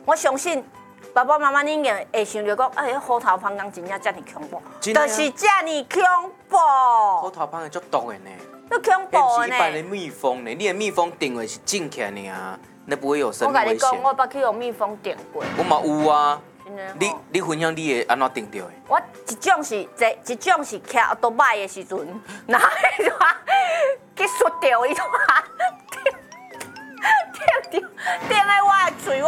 我相信爸爸妈妈应该会想着讲，哎，虎头蜂工真正这么恐怖，就是这么恐怖。 虎头蜂是足毒的呢， 都恐怖那不是一呢。 般的蜜蜂呢，你的蜜蜂定位是种起来呢，那不会有生我跟你讲， 命危险。 我捌去用蜜蜂电过。 我嘛有啊， 真的吼你分享你的安怎定着的？ 我一种是骑奥多摆的时阵，然后迄阵去摔掉伊，定在我的嘴，我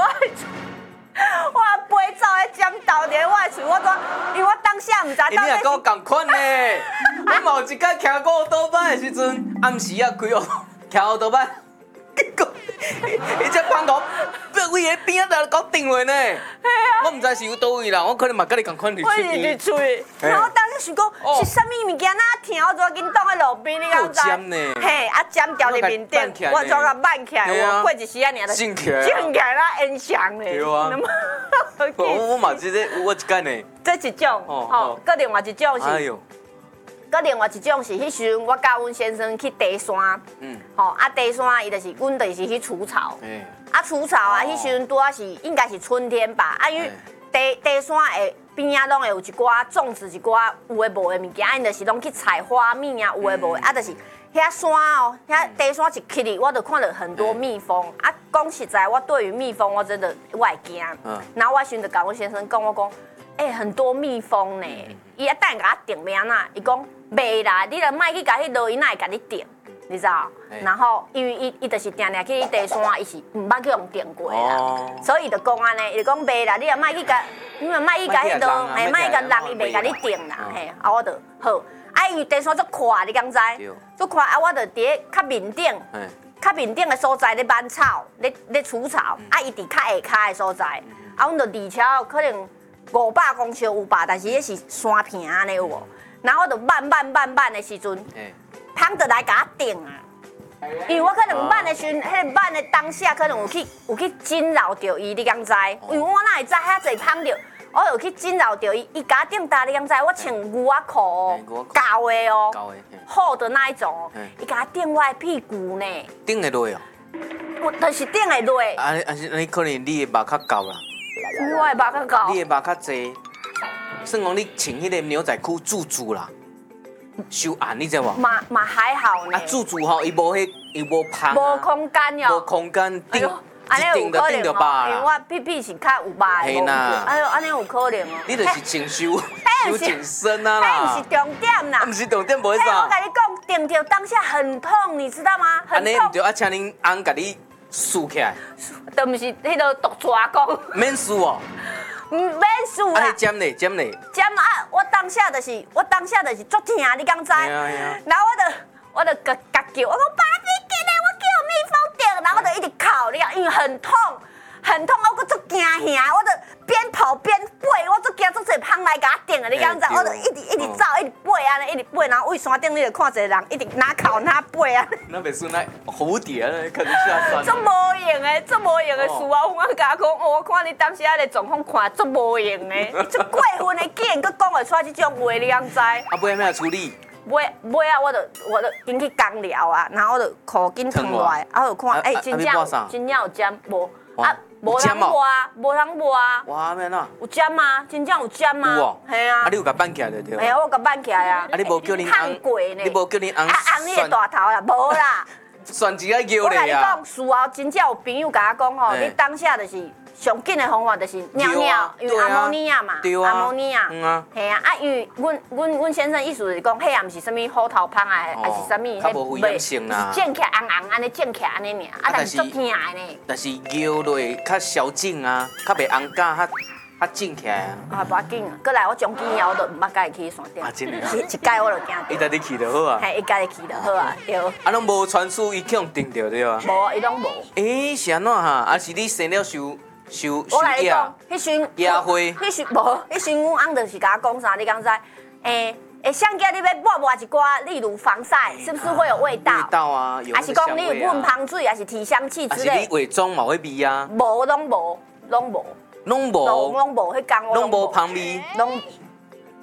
飞走的尖头伫我的嘴，因为我当下唔知道。 你也跟我同款呢，我嘛有一摆骑过奥多摆的时阵，暗时啊开骑奥多摆，结果伊只帮我位喺边仔搞定位呢。我唔知是有倒位啦，我可能嘛跟你同款入我是入嘴，然后当时想讲是啥物物件哪疼，我怎紧挡喺路边，你敢知？ 尖呢？ 嘿，啊尖掉伫面顶，我怎甲慢起来？我过一时啊，尔醒起来， 啦，烟响咧。 对啊。我嘛即个有我一间呢。 这一种，吼，搁另外一种是。 哎呦。 搁另外一种是，迄时阵我甲阮先生去茶山，吼啊茶山伊就是，阮就是去除草，啊除草啊，迄时阵拄啊是应该是春天吧，啊因为茶山的边仔拢会有一寡种植一寡有诶无诶物件，因就是拢去采花蜜啊，有诶无诶，啊就是遐山哦，遐茶山一起哩，我就看到很多蜜蜂，啊讲实在，我对于蜜蜂我真的我会惊，然后我时阵就甲阮先生讲，我讲。很多蜜蜂呢，伊啊等下甲我定名呐，伊讲袂啦，你著莫去甲迄落，伊哪会甲你定，你知道？然后因为伊就是定定去茶山，伊是毋捌去用定过啦，所以伊就讲安尼，伊就讲袂啦，你若莫去甲，你若莫去甲迄落，莫去甲人，伊袂甲你定啦，嘿，啊我就好，啊因为茶山足宽，你敢知？足宽啊，我就伫较面顶，较面顶的所在咧挽草，咧除草，啊伊伫较下骹的所在，啊阮就离桥可能。500公尺有吧，但是迄是山坪安尼有无？然后我就慢的时阵，蜂就来甲我叮啊。因为我可能慢的时阵，迄个慢的当下可能有去惊扰到伊，你敢知？因为我哪会知遐侪蜂着，我有去惊扰到伊，伊甲我叮打，你敢知？我穿牛仔裤哦，厚的哦，厚的那一种哦，伊甲我叮我的屁股呢。 顶会落哦？ 我就是顶会落。 是你可能你的肉较厚啦。 我的肉较厚。 你的肉较济，算讲你穿迄个牛仔裤住住啦，收暗你知无？ 嘛还好呢。 啊，住住吼，伊无芳。 无空间哟。 无空间顶， 安尼有可能哦，因为我屁屁是较有肉的。 嘿啦。 哎呦，安尼有可能哦。 你就是穿修紧身啊啦。 迄毋是重点啦。 毋是重点，无迄啥。 我甲你讲，定着当下很痛，你知道吗？很痛。 安尼毋对，啊，请恁翁甲你竖起来。 都毋是迄个毒蛇公。 免竖哦。 唔免输啦！ 啊，尖嘞，尖嘞！ 尖啊！我当下就是足疼，你敢知？然后我就甲叫，我讲爸，你进来，我叫蜜蜂叮，然后我就一直哭，你因为很痛，我足惊吓，我就边跑边飞，我足惊足侪蜂来甲我叮啊！你敢知？我就一直走，一直飞安尼，一直飞，然后位山顶你就看一个人一直哪哭哪飞啊！ 那袂算那蝴蝶咧，可能下山。 足无用的事啊！我甲我讲，我看你当时迄个状况看足无用的，足过分的，竟然佫讲会出这种话，你敢知？ 啊，尾要处理？ 尾啊，我就紧去工疗啊，然后我就裤紧脱落来，啊，就看，真正有针无？啊，无通抹啊，无通抹啊。 哇，咩呐？ 有针啊，真正有针啊。有哦。系啊。啊， 你有甲扳起来就对。 系啊，我甲扳起来啊。 啊，你无叫恁翁？你无叫恁翁？ 翁你个大头啦，无啦。 算一个摇我甲你咧啊！ 讲，事后真正有朋友甲我讲吼，你当下就是上紧的方法就是尿尿，因为阿莫尼亚嘛，阿莫尼亚，嘿啊，因为阮先生意思就是讲，迄也毋是啥物虎头蜂啊，还是啥物， 迄无危险性啦， 是正起红安尼，正起安尼尔，啊，但是足疼的呢。但是摇落较消肿啊，较袂红甲较正起来啊。 啊，无要紧啊，过来我从今以后我就毋捌甲伊去山顶。 啊，真的。 一届我就惊。 伊带你去就好啊。 嘿，伊家己去就好啊，对。 啊，拢无传输伊去用定着对啊。 无，伊拢无。 是安怎哈？啊，是你生了收我来讲，迄时野花。 迄时无，迄时阮翁就是甲我讲啥，你敢知？像叫你要抹一寡，例如防晒，是不是会有味道？ 味道啊，有。 还是讲你有喷香水，还是提香气之类？ 还是你伪装嘛会味啊？ 无，拢无，拢无。 拢无， 迄工拢无香味，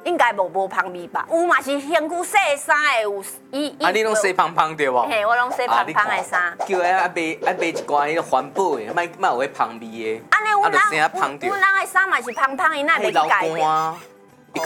应该无芳味吧？有嘛是身躯洗的衫的有， 你拢洗芳芳对无？ 嘿，我拢洗芳芳的衫。 叫伊买一寡迄个环保的，莫有迄芳味的。 安尼，阮就生芳着。 阮人的衫嘛是芳芳的，那袂去改变。